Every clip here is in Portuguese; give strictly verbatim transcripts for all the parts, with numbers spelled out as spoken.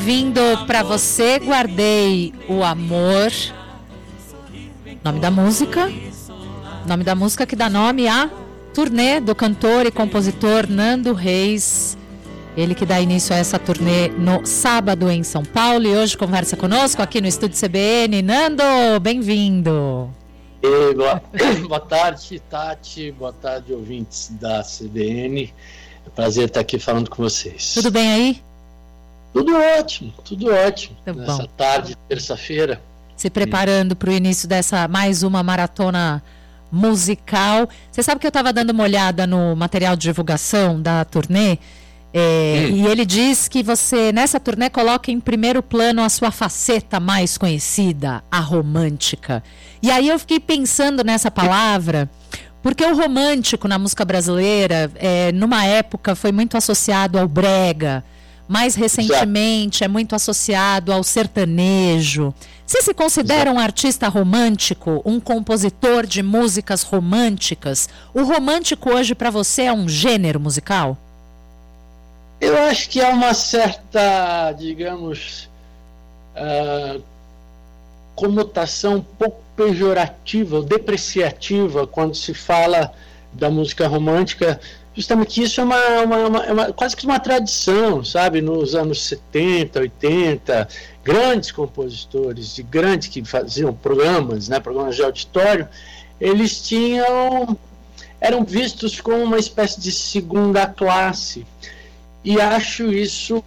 ouvindo Pra Você Guardei o Amor. Nome da música. Nome da música que dá nome à turnê do cantor e compositor Nando Reis. Ele que dá início a essa turnê no sábado em São Paulo e hoje conversa conosco aqui no Estúdio C B N. Nando, bem-vindo. E boa, boa tarde, Tati. Boa tarde, ouvintes da C B N. É um prazer estar aqui falando com vocês. Tudo bem aí? Tudo ótimo, tudo ótimo. Tá Nessa bom. tarde, terça-feira. Se preparando para o início dessa mais uma maratona musical. Você sabe que eu estava dando uma olhada no material de divulgação da turnê é, hum. e ele diz que você nessa turnê coloca em primeiro plano a sua faceta mais conhecida, a romântica. E aí eu fiquei pensando nessa palavra, porque o romântico na música brasileira, é, numa época, foi muito associado ao brega. Mais recentemente, é muito associado ao sertanejo. Você se considera um artista romântico, um compositor de músicas românticas? O romântico hoje para você é um gênero musical? Eu acho que há uma certa, digamos, uh, conotação um pouco pejorativa, ou depreciativa, quando se fala da música romântica. Justamente isso é uma, uma, uma, é uma, quase que uma tradição, sabe? Nos anos setenta, oitenta, grandes compositores, de grandes que faziam programas, né, programas de auditório, eles tinham, eram vistos como uma espécie de segunda classe. E acho isso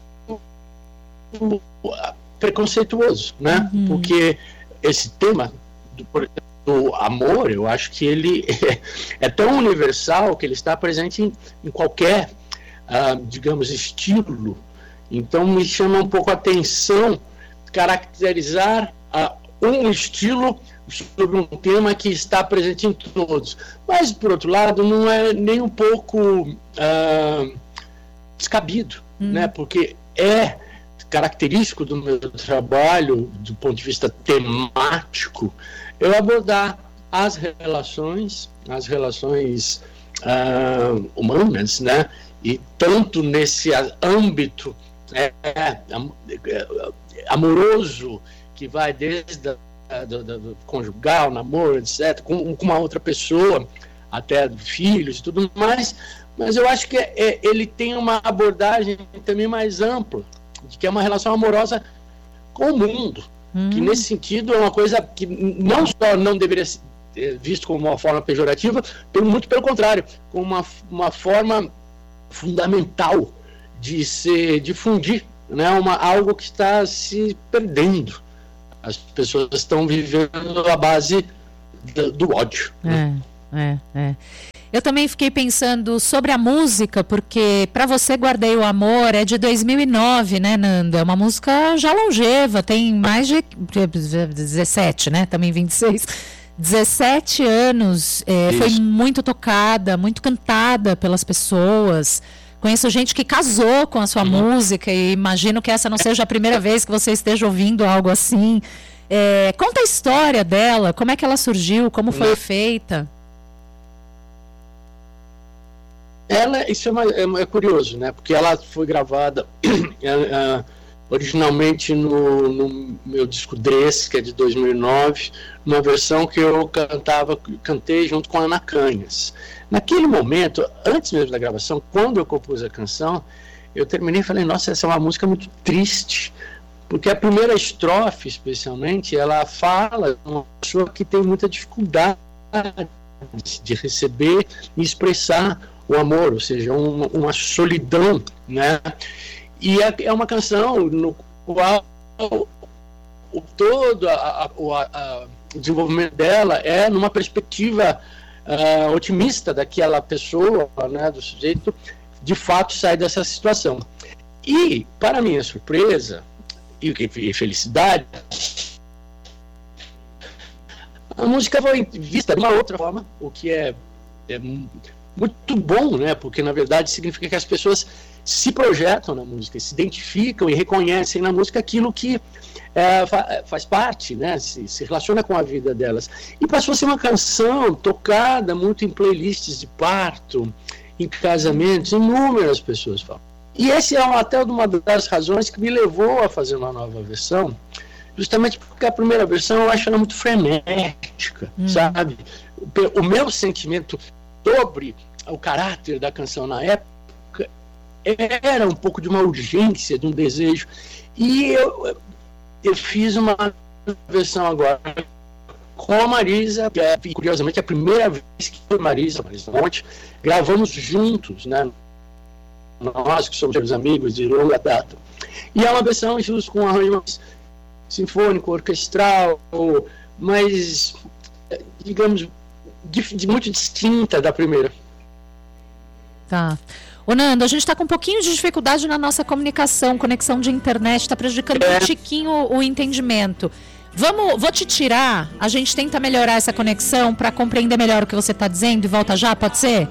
preconceituoso, né? Uhum. Porque esse tema, do, por exemplo, do amor, eu acho que ele é, é tão universal que ele está presente em, em qualquer, uh, digamos, estilo. Então me chama um pouco a atenção caracterizar uh, um estilo sobre um tema que está presente em todos. Mas, por outro lado, não é nem um pouco uh, descabido, hum. né? Porque é característico do meu trabalho, do ponto de vista temático, eu abordar as relações, as relações uh, humanas, né? E tanto nesse âmbito é, é, amoroso, que vai desde a, do, do, do conjugal, namoro, etcétera, com, com uma outra pessoa, até filhos e tudo mais, mas eu acho que é, é, ele tem uma abordagem também mais ampla, de que é uma relação amorosa com o mundo. Hum. Que nesse sentido é uma coisa que não só não deveria ser visto como uma forma pejorativa, muito pelo contrário, como uma, uma forma fundamental de se difundir, né, uma, algo que está se perdendo. As pessoas estão vivendo à base do, do ódio. É, né? é, é. Eu também fiquei pensando sobre a música, porque Pra Você Guardei o Amor é de dois mil e nove, né, Nando? É uma música já longeva, tem mais de dezessete, né? Também vinte e seis. dezessete anos, é, foi muito tocada, muito cantada pelas pessoas. Conheço gente que casou com a sua uhum. música e imagino que essa não seja a primeira vez que você esteja ouvindo algo assim. É, conta a história dela, como é que ela surgiu, como foi uhum. feita. Ela, isso é, uma, é, é curioso, né? Porque ela foi gravada uh, originalmente no, no meu disco Dress, que é de dois mil e nove, uma versão que eu cantava, cantei junto com a Ana Canhas. Naquele momento, antes mesmo da gravação, quando eu compus a canção, eu terminei e falei, nossa, essa é uma música muito triste, porque a primeira estrofe, especialmente, ela fala de uma pessoa que tem muita dificuldade de receber e expressar o amor, ou seja, uma, uma solidão, né? E é, é uma canção no qual o, o todo a, a, a, o desenvolvimento dela é numa perspectiva uh, otimista daquela pessoa, né, do sujeito, de fato sai dessa situação. E, para minha surpresa e, e felicidade, a música foi vista de uma outra forma, o que é, é muito bom, né? Porque na verdade significa que as pessoas se projetam na música, se identificam e reconhecem na música aquilo que é, fa faz parte, né? Se, se relaciona com a vida delas. E passou a ser uma canção tocada muito em playlists de parto, em casamentos, inúmeras pessoas falam. E esse é até uma das razões que me levou a fazer uma nova versão, justamente porque a primeira versão eu acho ela muito frenética, hum. sabe? O, o meu sentimento sobre o caráter da canção na época era um pouco de uma urgência, de um desejo. E eu, eu fiz uma versão agora com a Marisa, que é, curiosamente, a primeira vez que foi Marisa, Marisa Monte, gravamos juntos, né? Nós que somos amigos de longa data. E é uma versão justo com arranjo sinfônico, orquestral, mas, digamos, de, de muito distinta da primeira. Tá. Ô Nando, a gente está com um pouquinho de dificuldade na nossa comunicação, conexão de internet, está prejudicando é. um tiquinho o, o entendimento. Vamos, vou te tirar, a gente tenta melhorar essa conexão para compreender melhor o que você está dizendo e volta já, pode ser?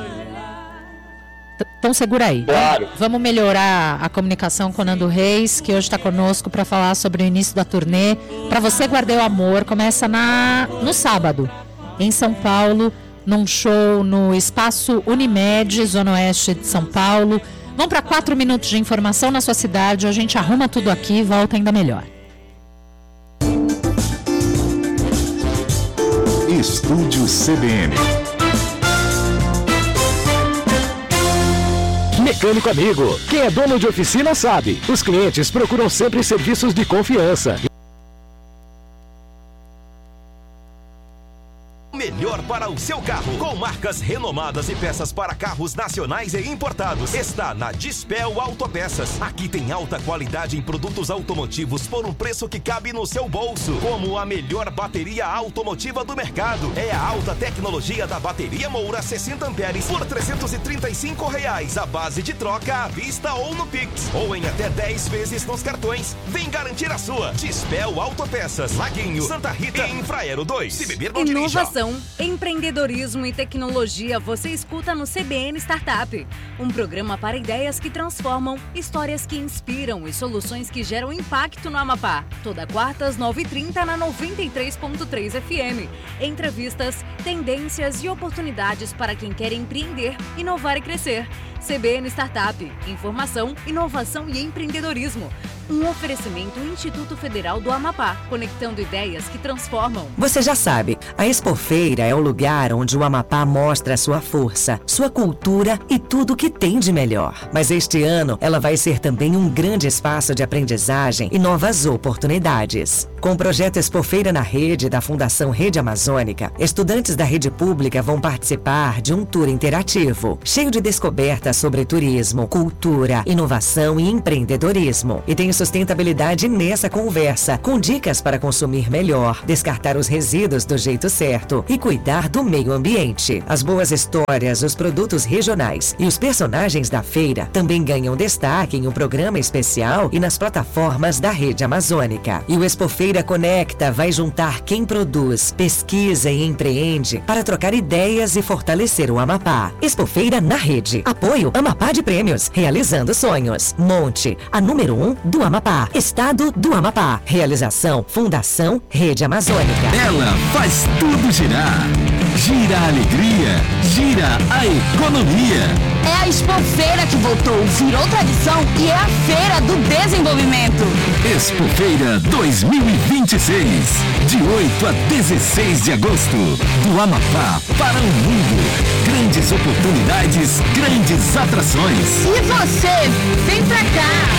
Então segura aí. Claro. Vamos melhorar a comunicação com o Nando Reis, que hoje está conosco para falar sobre o início da turnê. Para você, Guardei o Amor, começa na, no sábado, em São Paulo, num show no Espaço Unimed, Zona Oeste de São Paulo. Vamos para quatro minutos de informação na sua cidade, a gente arruma tudo aqui e volta ainda melhor. Estúdio C B N. Mecânico amigo, quem é dono de oficina sabe, os clientes procuram sempre serviços de confiança. Melhor para o seu carro, com marcas renomadas e peças para carros nacionais e importados. Está na Dispel Autopeças. Aqui tem alta qualidade em produtos automotivos por um preço que cabe no seu bolso. Como a melhor bateria automotiva do mercado. É a alta tecnologia da bateria Moura sessenta amperes por trezentos e trinta e cinco reais. A base de troca à vista ou no Pix. Ou em até dez vezes nos cartões. Vem garantir a sua. Dispel Autopeças. Laguinho, Santa Rita e Infraero dois. Se beber, não dirija. Inovação, empreendedorismo e tecnologia você escuta no C B N Startup. Um programa para ideias que transformam, histórias que inspiram e soluções que geram impacto no Amapá. Toda quarta às nove e trinta na noventa e três ponto três F M. Entrevistas, tendências e oportunidades para quem quer empreender, inovar e crescer. C B N Startup. Informação, inovação e empreendedorismo. Um oferecimento Instituto Federal do Amapá, conectando ideias que transformam. Você já sabe, a Expofeira é o lugar onde o Amapá mostra a sua força, sua cultura e tudo o que tem de melhor. Mas este ano, ela vai ser também um grande espaço de aprendizagem e novas oportunidades. Com o projeto Expofeira na Rede da Fundação Rede Amazônica, estudantes da rede pública vão participar de um tour interativo, cheio de descobertas sobre turismo, cultura, inovação e empreendedorismo. E tem sustentabilidade nessa conversa, com dicas para consumir melhor, descartar os resíduos do jeito certo e cuidar do meio ambiente. As boas histórias, os produtos regionais e os personagens da feira também ganham destaque em um programa especial e nas plataformas da Rede Amazônica. E o Expofeira Conecta vai juntar quem produz, pesquisa e empreende para trocar ideias e fortalecer o Amapá. Expofeira na Rede. Apoio Amapá de Prêmios, realizando sonhos. Monte, a número um do Amapá. Estado do Amapá. Realização Fundação Rede Amazônica. Ela faz tudo girar. Gira a alegria, gira a economia. É a Expofeira que voltou, virou tradição e é a Feira do Desenvolvimento. Expofeira dois mil e vinte e seis, de oito a dezesseis de agosto, do Amapá para o mundo. Grandes oportunidades, grandes atrações. E você, vem pra cá.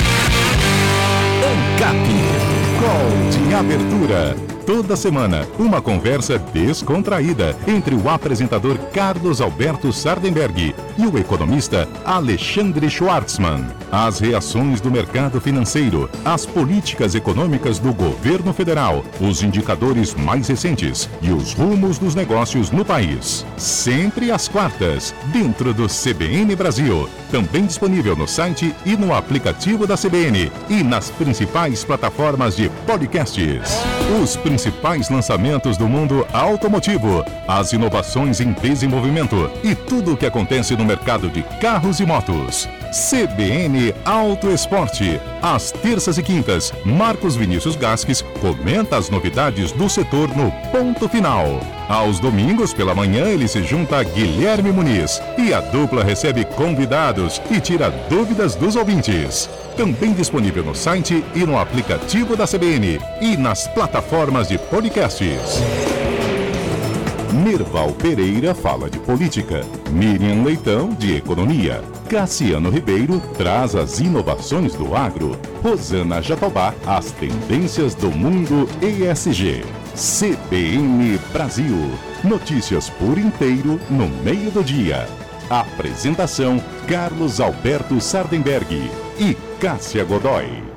ANCAP. Call de abertura. Toda semana, uma conversa descontraída entre o apresentador Carlos Alberto Sardenberg e o economista Alexandre Schwartzman. As reações do mercado financeiro, as políticas econômicas do governo federal, os indicadores mais recentes e os rumos dos negócios no país. Sempre às quartas, dentro do C B N Brasil. Também disponível no site e no aplicativo da C B N e nas principais plataformas de podcasts. Os principais lançamentos do mundo automotivo, as inovações em desenvolvimento e tudo o que acontece no mercado de carros e motos. C B N Auto Esporte. Às terças e quintas, Marcos Vinícius Gasques comenta as novidades do setor no Ponto Final. Aos domingos pela manhã ele se junta a Guilherme Muniz e a dupla recebe convidados e tira dúvidas dos ouvintes. Também disponível no site e no aplicativo da C B N e nas plataformas de podcasts. Nerval Pereira fala de política, Miriam Leitão de economia, Cassiano Ribeiro traz as inovações do agro, Rosana Jatobá as tendências do mundo E S G. C B N Brasil, notícias por inteiro no meio do dia. Apresentação Carlos Alberto Sardenberg e Cássia Godoy.